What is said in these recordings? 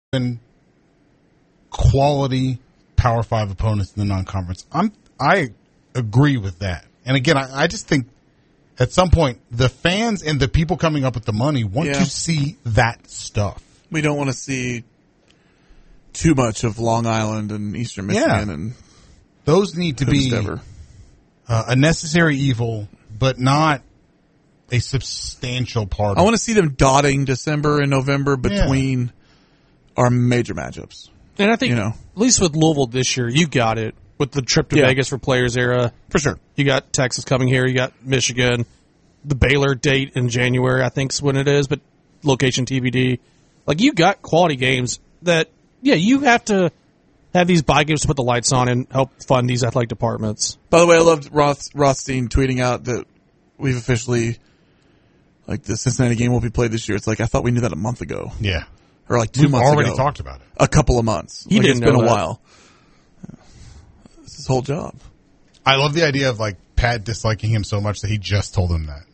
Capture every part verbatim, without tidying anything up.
been quality Power Five opponents in the non-conference. I'm I agree with that. And again, I, I just think at some point the fans and the people coming up with the money want Yeah. to see that stuff. We don't want to see too much of Long Island and Eastern Michigan Yeah. and Those need to be whoever. uh, a necessary evil, but not a substantial part. I of want to see them dotting December and November between Yeah. our major matchups. And I think, You know. at least with Louisville this year, you got it. With the trip to Yeah. Vegas for Players Era. For sure. You got Texas coming here. You got Michigan. The Baylor date in January, I think, is when it is, but location T B D. Like, you got quality games that, yeah, you have to have these bye games to put the lights on and help fund these athletic departments. By the way, I loved Roth, Rothstein tweeting out that we've officially, like, the Cincinnati game will be played this year. It's like, I thought we knew that a month ago. Yeah. Or like two We've months already ago. talked about it. A couple of months. He like, didn't It's been know a that. while. It's his whole job. I love the idea of like Pat disliking him so much that he just told him that.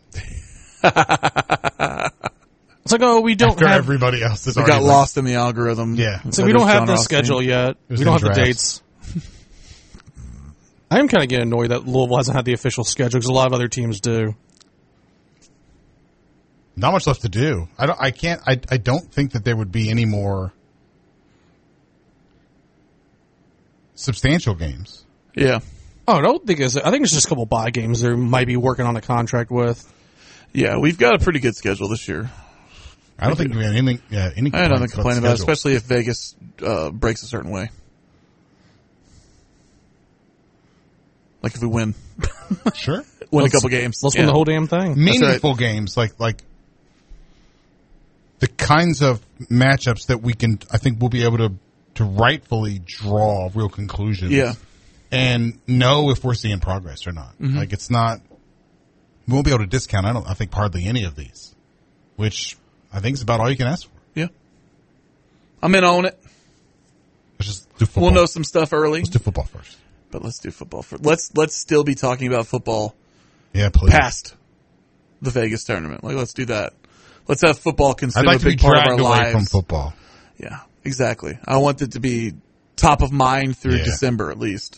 It's like, oh, we don't After have, everybody else is We already got like- lost in the algorithm. Yeah. so we don't There's have John the Rothstein. schedule yet. was We don't in have the drafts. dates. I am kind of getting annoyed that Louisville hasn't had the official schedule because a lot of other teams do. Not much left to do. I don't. I can't. I. I don't think that there would be any more substantial games. Yeah. Oh, I don't think it's. I think it's just a couple bye games they might be working on a contract with. Yeah, we've got a pretty good schedule this year. I don't think we have anything. Yeah, any. I have nothing complaints to complain about, the schedule. especially if Vegas uh, breaks a certain way. Like if we win, Sure. win Let's- a couple games. Let's Yeah. win the whole damn thing. Meaningful games like like the kinds of matchups that we can. I think we'll be able to to rightfully draw real conclusions. Yeah. And know if we're seeing progress or not. Mm-hmm. Like it's not. We won't be able to discount. I don't. I think hardly any of these, which I think is about all you can ask for. Yeah. I'm in on it. Let's just do football. We'll know some stuff early, Let's do football first. but let's do football first. Let's let's still be talking about football Yeah, please. past the Vegas tournament. Like let's do that. Let's have football I'd consume like a to be big part of our dragged away lives. from football. Yeah, exactly. I want it to be top of mind through Yeah. December at least.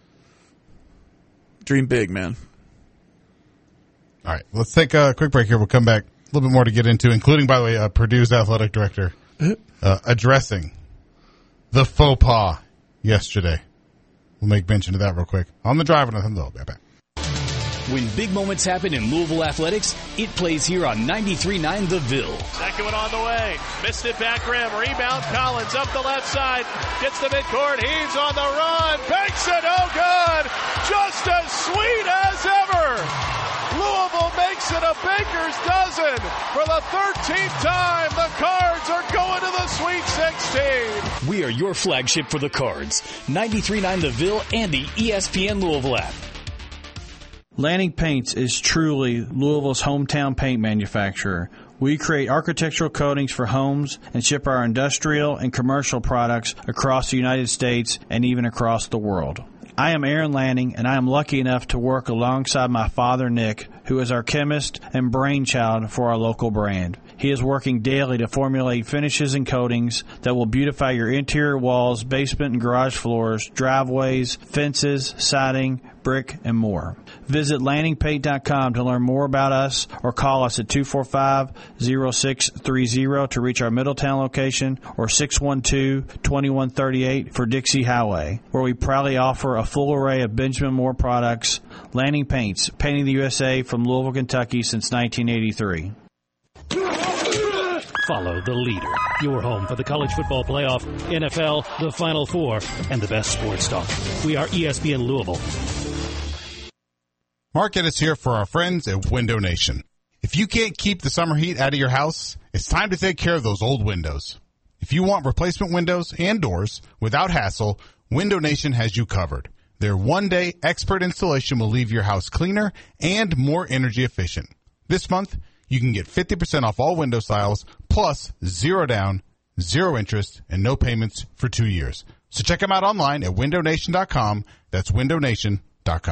Dream big, man. All right, let's take a quick break here. We'll come back a little bit more to get into, including, by the way, uh, Purdue's athletic director uh, addressing the faux pas yesterday. We'll make mention of that real quick. On the drive, and I'll be right back. When big moments happen in Louisville athletics, it plays here on ninety-three point nine The Ville. Second one on the way. Missed it back rim. Rebound Collins up the left side. Gets the midcourt. He's on the run. Banks it. Oh, good. Just as sweet as ever. Louisville makes it a baker's dozen. For the thirteenth time, the Cards are going to the Sweet sixteen. We are your flagship for the Cards. ninety-three point nine The Ville and the E S P N Louisville app. Lanning Paints is truly Louisville's hometown paint manufacturer. We create architectural coatings for homes and ship our industrial and commercial products across the United States and even across the world. I am Aaron Lanning, and I am lucky enough to work alongside my father, Nick, who is our chemist and brainchild for our local brand. He is working daily to formulate finishes and coatings that will beautify your interior walls, basement and garage floors, driveways, fences, siding, brick, and more. Visit lanning paint dot com to learn more about us or call us at two four five, zero six three zero to reach our Middletown location or six one two, two one three eight for Dixie Highway, where we proudly offer a full array of Benjamin Moore products. Lanning Paints, painting the U S A from Louisville, Kentucky since nineteen eighty-three. Follow the leader. Your home for the college football playoff, N F L, the Final Four, and the best sports talk. We are E S P N Louisville. Mark Ennis here for our friends at Window Nation. If you can't keep the summer heat out of your house, it's time to take care of those old windows. If you want replacement windows and doors without hassle, Window Nation has you covered. Their one-day expert installation will leave your house cleaner and more energy efficient. This month, you can get fifty percent off all window styles, plus zero down, zero interest, and no payments for two years. So check them out online at window nation dot com. That's window nation dot com.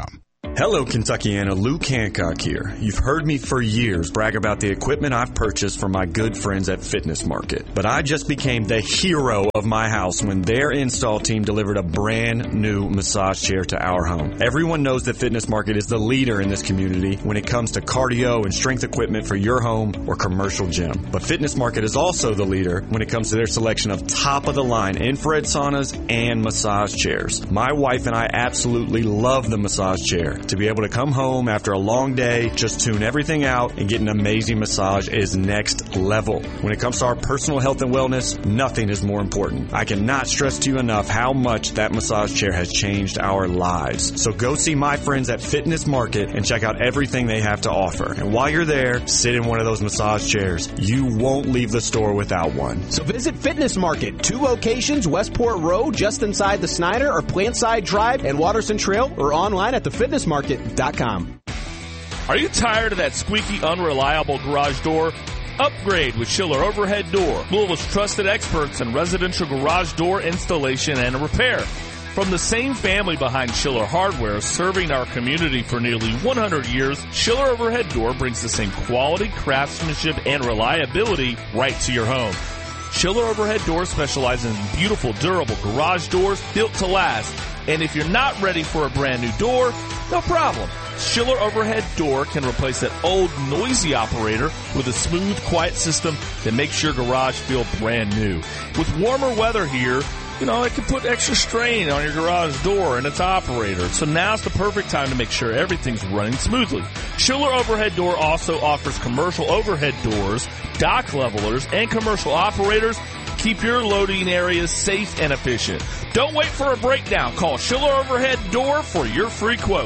Hello, Kentuckiana. Luke Hancock here. You've heard me for years brag about the equipment I've purchased for my good friends at Fitness Market. But I just became the hero of my house when their install team delivered a brand new massage chair to our home. Everyone knows that Fitness Market is the leader in this community when it comes to cardio and strength equipment for your home or commercial gym. But Fitness Market is also the leader when it comes to their selection of top-of-the-line infrared saunas and massage chairs. My wife and I absolutely love the massage chair. To be able to come home after a long day, just tune everything out, and get an amazing massage is next level. When it comes to our personal health and wellness, nothing is more important. I cannot stress to you enough how much that massage chair has changed our lives. So go see my friends at Fitness Market and check out everything they have to offer. And while you're there, sit in one of those massage chairs. You won't leave the store without one. So visit Fitness Market, two locations, Westport Road, just inside the Snyder, or Plantside Drive and Watterson Trail, or online at the fitness market dot com. Are you tired of that squeaky, unreliable garage door? Upgrade with Schiller Overhead Door, Louisville's trusted experts in residential garage door installation and repair. From the same family behind Schiller Hardware, serving our community for nearly one hundred years, Schiller Overhead Door brings the same quality, craftsmanship, and reliability right to your home. Schiller Overhead Door specializes in beautiful, durable garage doors built to last. And if you're not ready for a brand new door, no problem. Schiller Overhead Door can replace that old, noisy operator with a smooth, quiet system that makes your garage feel brand new. With warmer weather here, you know, it can put extra strain on your garage door and its operator. So now's the perfect time to make sure everything's running smoothly. Schiller Overhead Door also offers commercial overhead doors, dock levelers, and commercial operators. Keep your loading areas safe and efficient. Don't wait for a breakdown. Call Schiller Overhead Door for your free quote.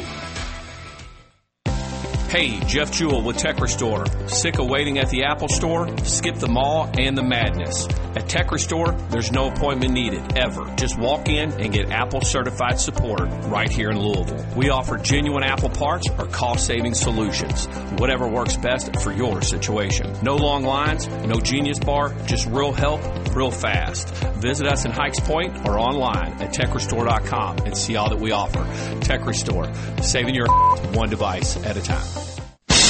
Hey, Jeff Jewell with Tech Restore. Sick of waiting at the Apple Store? Skip the mall and the madness. At Tech Restore, there's no appointment needed, ever. Just walk in and get Apple certified support right here in Louisville. We offer genuine Apple parts or cost-saving solutions. Whatever works best for your situation. No long lines, no Genius Bar, just real help, real fast. Visit us in Hikes Point or online at tech restore dot com and see all that we offer. Tech Restore, saving your one device at a time.